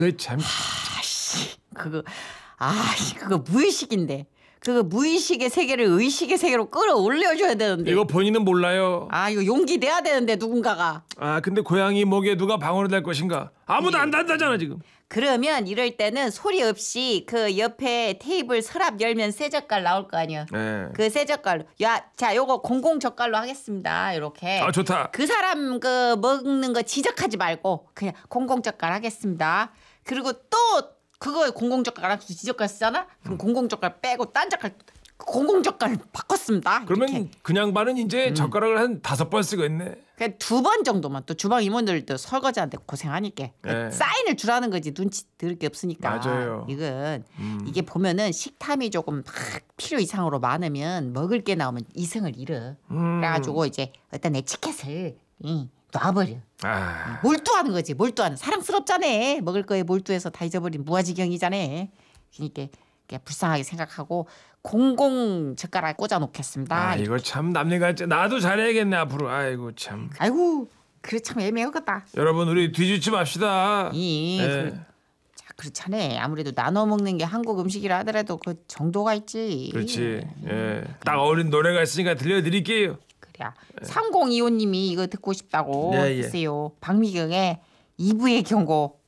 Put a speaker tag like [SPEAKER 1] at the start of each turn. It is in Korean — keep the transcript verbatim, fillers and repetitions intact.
[SPEAKER 1] 참.
[SPEAKER 2] 아씨 그거 아씨 그거 무의식인데 그거 무의식의 세계를 의식의 세계로 끌어올려줘야 되는데.
[SPEAKER 1] 이거 본인은 몰라요.
[SPEAKER 2] 아 이거 용기 내야 되는데 누군가가.
[SPEAKER 1] 아 근데 고양이 목에 누가 방울을 댈 것인가? 아무도 안 단다잖아 지금.
[SPEAKER 2] 그러면 이럴 때는 소리 없이 그 옆에 테이블 서랍 열면 새 젓갈 나올 거 아니야.
[SPEAKER 1] 네.
[SPEAKER 2] 그 새 젓갈로 야, 자 요거 공공 젓갈로 하겠습니다. 이렇게.
[SPEAKER 1] 아 좋다.
[SPEAKER 2] 그 사람 그 먹는 거 지적하지 말고 그냥 공공 젓갈 하겠습니다. 그리고 또 그거 공공 젓가락 지젓갈 쓰잖아. 그럼 공공 젓갈 빼고 딴 젓갈 공공 젓갈 바꿨습니다.
[SPEAKER 1] 그러면
[SPEAKER 2] 이렇게.
[SPEAKER 1] 그냥 반은 이제
[SPEAKER 2] 음.
[SPEAKER 1] 젓가락을 한 다섯 번 쓰겠네.
[SPEAKER 2] 그냥 두 번 정도만 또 주방 임원들도 설거지하는데 고생하니까
[SPEAKER 1] 네.
[SPEAKER 2] 사인을 주라는 거지 눈치 들을 게 없으니까.
[SPEAKER 1] 맞아요.
[SPEAKER 2] 이건
[SPEAKER 1] 음.
[SPEAKER 2] 이게 보면은 식탐이 조금 막 필요 이상으로 많으면 먹을 게 나오면 이성을 잃어.
[SPEAKER 1] 음.
[SPEAKER 2] 그래가지고 이제 어떤 에티켓을 이, 놔버려.
[SPEAKER 1] 아.
[SPEAKER 2] 몰두하는 거지. 몰두하는. 사랑스럽잖아. 먹을 거에 몰두해서 다 잊어버린 무아지경이잖아. 그러니까 그냥 불쌍하게 생각하고 공공 젓가락 꽂아 놓겠습니다.
[SPEAKER 1] 아 이거 참 남일 같지. 나도 잘해야겠네 앞으로. 아이고 참.
[SPEAKER 2] 아이고 그래 참 애매하겠다.
[SPEAKER 1] 여러분 우리 뒤집지 맙시다.
[SPEAKER 2] 이
[SPEAKER 1] 네.
[SPEAKER 2] 그, 자 그렇잖아. 아무래도 나눠 먹는 게 한국 음식이라 하더라도 그 정도가 있지.
[SPEAKER 1] 그렇지. 예. 딱 어울린 노래가 있으니까 들려드릴게요.
[SPEAKER 2] 그래. 삼공이오 님이 이거 듣고 싶다고
[SPEAKER 1] 예, 예.
[SPEAKER 2] 했어요. 박미경의 이브의 경고.